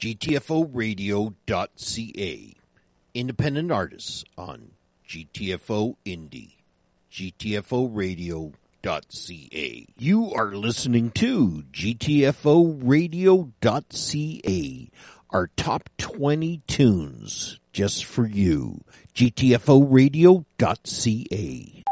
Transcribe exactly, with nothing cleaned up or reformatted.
G T F O radio dot C A. Independent artists on G T F O Indie. G T F O radio dot C A. You are listening to G T F O radio dot C A. Our top twenty tunes just for you. G T F O radio dot C A.